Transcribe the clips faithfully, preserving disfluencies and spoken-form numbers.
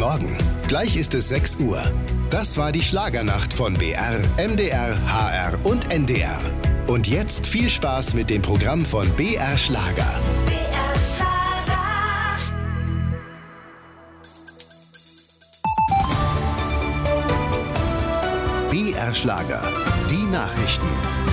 Morgen. Gleich ist es sechs Uhr. Das war die Schlagernacht von B R, M D R, H R und N D R. Und jetzt viel Spaß mit dem Programm von B R Schlager. B R Schlager. B R Schlager. Die Nachrichten.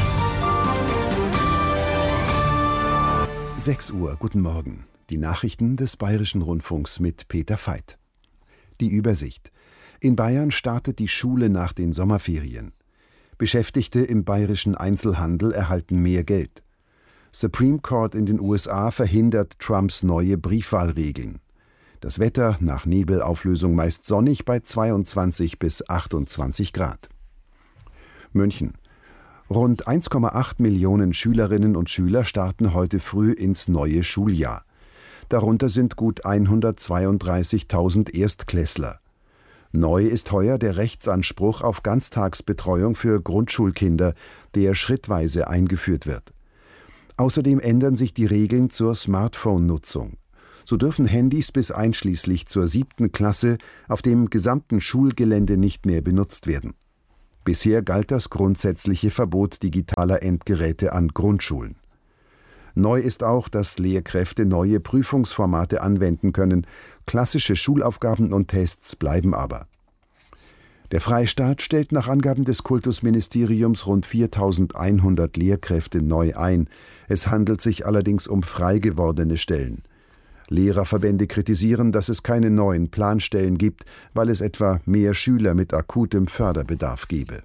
sechs Uhr, guten Morgen. Die Nachrichten des Bayerischen Rundfunks mit Peter Veit. Die Übersicht. In Bayern startet die Schule nach den Sommerferien. Beschäftigte im bayerischen Einzelhandel erhalten mehr Geld. Supreme Court in den U S A verhindert Trumps neue Briefwahlregeln. Das Wetter nach Nebelauflösung meist sonnig bei zweiundzwanzig bis achtundzwanzig Grad. München. Rund eins Komma acht Millionen Schülerinnen und Schüler starten heute früh ins neue Schuljahr. Darunter sind gut hundertzweiunddreißigtausend Erstklässler. Neu ist heuer der Rechtsanspruch auf Ganztagsbetreuung für Grundschulkinder, der schrittweise eingeführt wird. Außerdem ändern sich die Regeln zur Smartphone-Nutzung. So dürfen Handys bis einschließlich zur siebten Klasse auf dem gesamten Schulgelände nicht mehr benutzt werden. Bisher galt das grundsätzliche Verbot digitaler Endgeräte an Grundschulen. Neu ist auch, dass Lehrkräfte neue Prüfungsformate anwenden können. Klassische Schulaufgaben und Tests bleiben aber. Der Freistaat stellt nach Angaben des Kultusministeriums rund viertausendeinhundert Lehrkräfte neu ein. Es handelt sich allerdings um frei gewordene Stellen. Lehrerverbände kritisieren, dass es keine neuen Planstellen gibt, weil es etwa mehr Schüler mit akutem Förderbedarf gebe.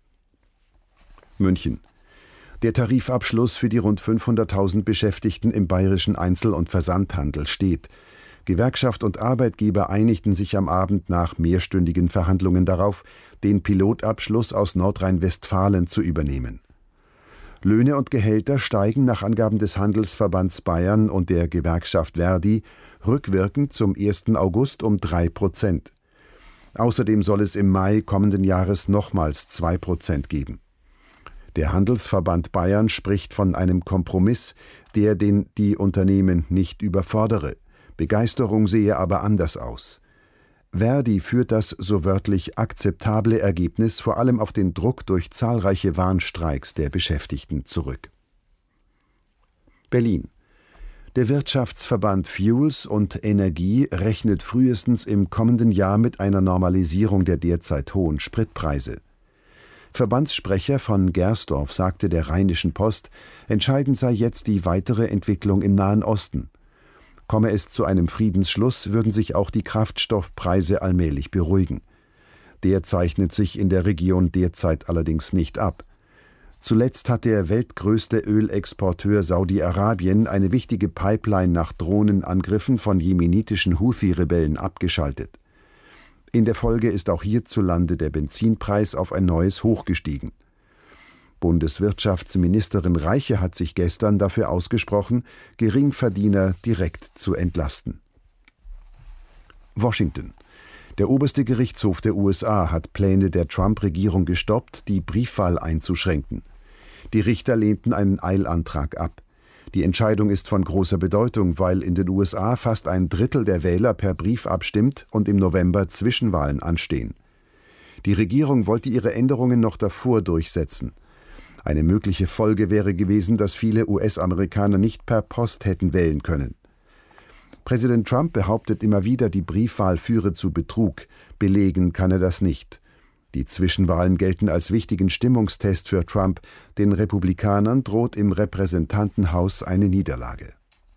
München. Der Tarifabschluss für die rund fünfhunderttausend Beschäftigten im bayerischen Einzel- und Versandhandel steht. Gewerkschaft und Arbeitgeber einigten sich am Abend nach mehrstündigen Verhandlungen darauf, den Pilotabschluss aus Nordrhein-Westfalen zu übernehmen. Löhne und Gehälter steigen nach Angaben des Handelsverbands Bayern und der Gewerkschaft Verdi rückwirkend zum ersten August um drei Prozent. Außerdem soll es im Mai kommenden Jahres nochmals zwei Prozent geben. Der Handelsverband Bayern spricht von einem Kompromiss, der den die Unternehmen nicht überfordere. Begeisterung sehe aber anders aus. Verdi führt das so wörtlich akzeptable Ergebnis vor allem auf den Druck durch zahlreiche Warnstreiks der Beschäftigten zurück. Berlin. Der Wirtschaftsverband Fuels und Energie rechnet frühestens im kommenden Jahr mit einer Normalisierung der derzeit hohen Spritpreise. Verbandssprecher von Gersdorf sagte der Rheinischen Post, entscheidend sei jetzt die weitere Entwicklung im Nahen Osten. Komme es zu einem Friedensschluss, würden sich auch die Kraftstoffpreise allmählich beruhigen. Der zeichnet sich in der Region derzeit allerdings nicht ab. Zuletzt hat der weltgrößte Ölexporteur Saudi-Arabien eine wichtige Pipeline nach Drohnenangriffen von jemenitischen Houthi-Rebellen abgeschaltet. In der Folge ist auch hierzulande der Benzinpreis auf ein neues Hoch gestiegen. Bundeswirtschaftsministerin Reiche hat sich gestern dafür ausgesprochen, Geringverdiener direkt zu entlasten. Washington. Der oberste Gerichtshof der U S A hat Pläne der Trump-Regierung gestoppt, die Briefwahl einzuschränken. Die Richter lehnten einen Eilantrag ab. Die Entscheidung ist von großer Bedeutung, weil in den U S A fast ein Drittel der Wähler per Brief abstimmt und im November Zwischenwahlen anstehen. Die Regierung wollte ihre Änderungen noch davor durchsetzen. Eine mögliche Folge wäre gewesen, dass viele U S-Amerikaner nicht per Post hätten wählen können. Präsident Trump behauptet immer wieder, die Briefwahl führe zu Betrug. Belegen kann er das nicht. Die Zwischenwahlen gelten als wichtigen Stimmungstest für Trump. Den Republikanern droht im Repräsentantenhaus eine Niederlage.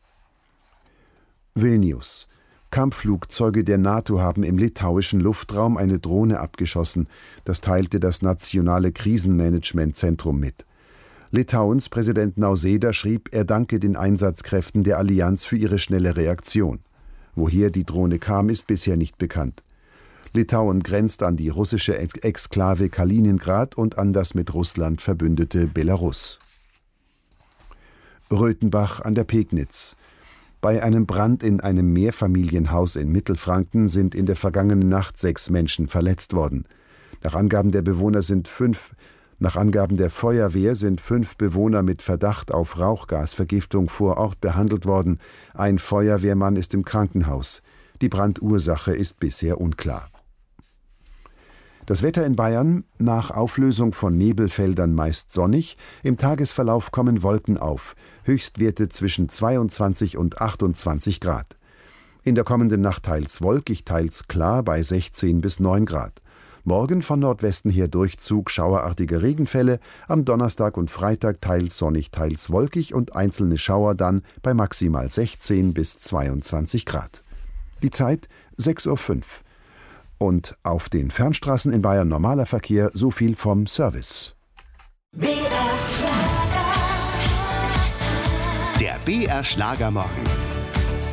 Vilnius. Kampfflugzeuge der NATO haben im litauischen Luftraum eine Drohne abgeschossen. Das teilte das Nationale Krisenmanagementzentrum mit. Litauens Präsident Nausėda schrieb, er danke den Einsatzkräften der Allianz für ihre schnelle Reaktion. Woher die Drohne kam, ist bisher nicht bekannt. Litauen grenzt an die russische Exklave Kaliningrad und an das mit Russland verbündete Belarus. Röthenbach an der Pegnitz. Bei einem Brand in einem Mehrfamilienhaus in Mittelfranken sind in der vergangenen Nacht sechs Menschen verletzt worden. Nach Angaben der Bewohner sind fünf, nach Angaben der Feuerwehr sind fünf Bewohner mit Verdacht auf Rauchgasvergiftung vor Ort behandelt worden. Ein Feuerwehrmann ist im Krankenhaus. Die Brandursache ist bisher unklar. Das Wetter in Bayern: nach Auflösung von Nebelfeldern meist sonnig, im Tagesverlauf kommen Wolken auf, Höchstwerte zwischen zweiundzwanzig und achtundzwanzig Grad. In der kommenden Nacht teils wolkig, teils klar bei sechzehn bis neun Grad. Morgen von Nordwesten her Durchzug schauerartige Regenfälle, am Donnerstag und Freitag teils sonnig, teils wolkig und einzelne Schauer dann bei maximal sechzehn bis zweiundzwanzig Grad. Die Zeit sechs Uhr fünf. Und auf den Fernstraßen in Bayern normaler Verkehr, so viel vom Service. B R Schlager. Der B R Schlagermorgen.